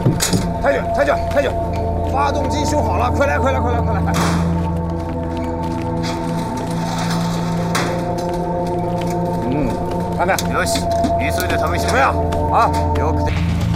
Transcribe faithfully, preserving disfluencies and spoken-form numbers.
太君，太君，太君，发动机修好了，快来，快来，快来，快来！うん、ダメ。よし、急いで試してみよう。あ、よくて。